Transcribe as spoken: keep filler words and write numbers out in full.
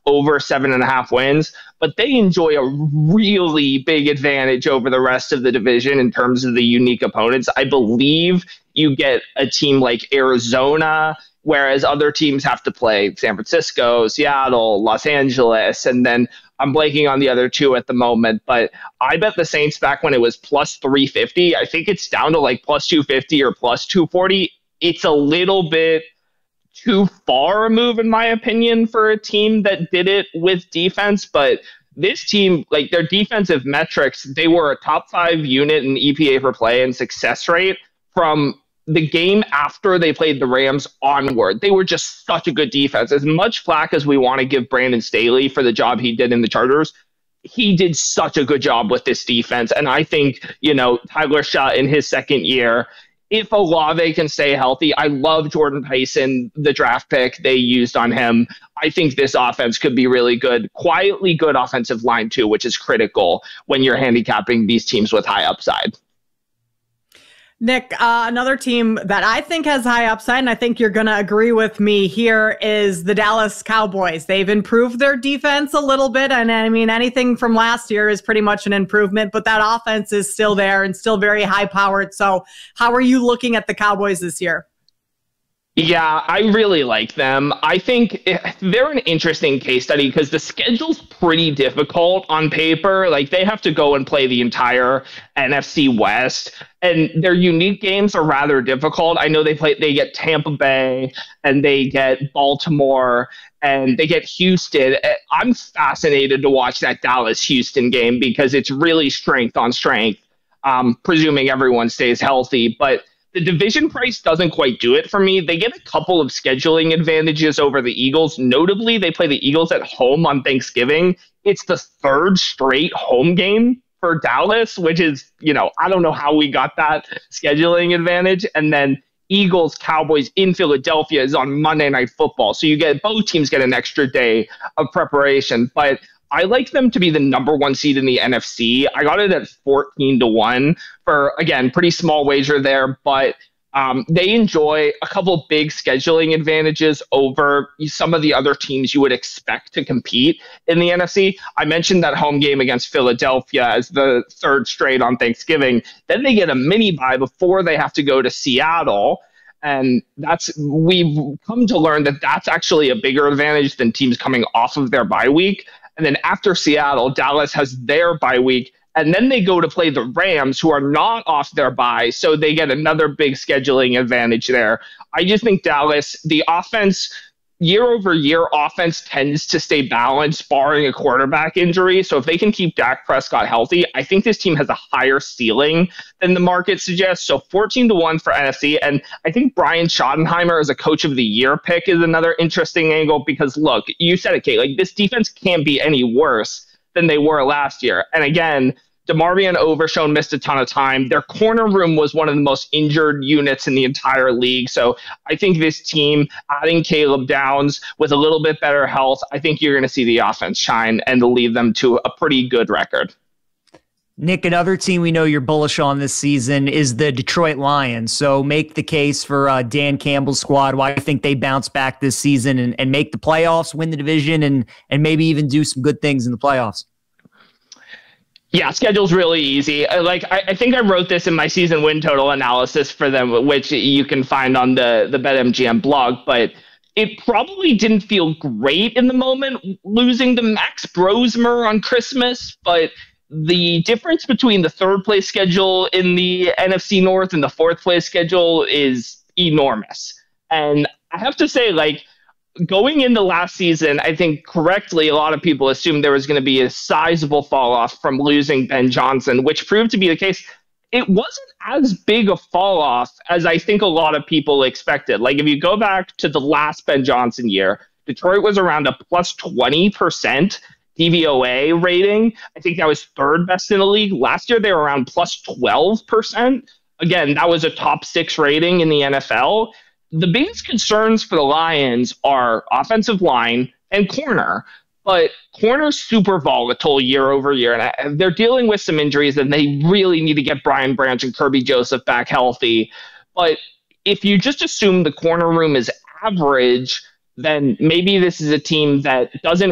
over seven and a half wins, but they enjoy a really big advantage over the rest of the division in terms of the unique opponents. I believe you get a team like Arizona, whereas other teams have to play San Francisco, Seattle, Los Angeles, and then I'm blanking on the other two at the moment, but I bet the Saints back when it was plus three fifty. I think it's down to like plus two fifty or plus two forty. It's a little bit too far a move, in my opinion, for a team that did it with defense. But this team, like their defensive metrics, they were a top five unit in E P A per play and success rate from the game after they played the Rams onward. They were just such a good defense. As much flack as we want to give Brandon Staley for the job he did in the Chargers, he did such a good job with this defense. And I think, you know, Tyler Shutt in his second year, if Olave can stay healthy, I love Jordan Tyson, the draft pick they used on him. I think this offense could be really good. Quietly good offensive line, too, which is critical when you're handicapping these teams with high upside. Nick, uh, another team that I think has high upside, and I think you're going to agree with me here, is the Dallas Cowboys. They've improved their defense a little bit, and I mean, anything from last year is pretty much an improvement, but that offense is still there and still very high-powered. So how are you looking at the Cowboys this year? Yeah, I really like them. I think they're an interesting case study because the schedule's pretty difficult on paper. Like, they have to go and play the entire N F C West, and their unique games are rather difficult. I know they play, they get Tampa Bay, and they get Baltimore, and they get Houston. I'm fascinated to watch that Dallas-Houston game because it's really strength on strength, um, presuming everyone stays healthy. But the division price doesn't quite do it for me. They get a couple of scheduling advantages over the Eagles. Notably, they play the Eagles at home on Thanksgiving. It's the third straight home game for Dallas, which is, you know, I don't know how we got that scheduling advantage. And then Eagles, Cowboys in Philadelphia is on Monday Night Football. So you get both teams get an extra day of preparation. But I like them to be the number one seed in the N F C. I got it at fourteen to one for, again, pretty small wager there, but um, they enjoy a couple big scheduling advantages over some of the other teams you would expect to compete in the N F C. I mentioned that home game against Philadelphia as the third straight on Thanksgiving. Then they get a mini bye before they have to go to Seattle. And that's, we've come to learn that that's actually a bigger advantage than teams coming off of their bye week. And then after Seattle, Dallas has their bye week, and then they go to play the Rams, who are not off their bye, so they get another big scheduling advantage there. I just think Dallas, the offense, year over year, offense tends to stay balanced, barring a quarterback injury. So if they can keep Dak Prescott healthy, I think this team has a higher ceiling than the market suggests. So fourteen to one for N F C. And I think Brian Schottenheimer as a coach of the year pick is another interesting angle because, look, you said it, Kate, like this defense can't be any worse than they were last year. And again, DeMarvion Overshown missed a ton of time. Their corner room was one of the most injured units in the entire league. So I think this team, adding Caleb Downs with a little bit better health, I think you're going to see the offense shine and lead them to a pretty good record. Nick, another team we know you're bullish on this season is the Detroit Lions. So make the case for uh, Dan Campbell's squad, why I think they bounce back this season and, and make the playoffs, win the division, and and maybe even do some good things in the playoffs. Yeah, schedule's really easy. Like I, I think I wrote this in my season win total analysis for them, which you can find on the, the BetMGM blog, but it probably didn't feel great in the moment losing to Max Brosmer on Christmas, but the difference between the third place schedule in the N F C North and the fourth place schedule is enormous. And I have to say, like, going into last season, I think correctly, a lot of people assumed there was going to be a sizable fall off from losing Ben Johnson, which proved to be the case. It wasn't as big a fall off as I think a lot of people expected. Like if you go back to the last Ben Johnson year, Detroit was around a plus twenty percent D V O A rating. I think that was third best in the league. Last year, they were around plus twelve percent. Again, that was a top six rating in the N F L. The biggest concerns for the Lions are offensive line and corner, but corner's super volatile year over year, and I, they're dealing with some injuries, and they really need to get Brian Branch and Kirby Joseph back healthy. But if you just assume the corner room is average, then maybe this is a team that doesn't